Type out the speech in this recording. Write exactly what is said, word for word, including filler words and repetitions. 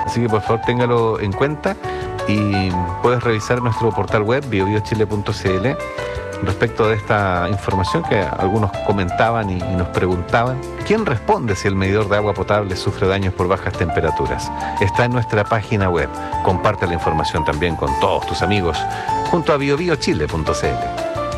Así que por favor téngalo en cuenta y puedes revisar nuestro portal web bio bio chile punto c l respecto de esta información que algunos comentaban y, y nos preguntaban. ¿Quién responde si el medidor de agua potable sufre daños por bajas temperaturas? Está en nuestra página web. Comparte la información también con todos tus amigos junto a bio bio chile punto c l.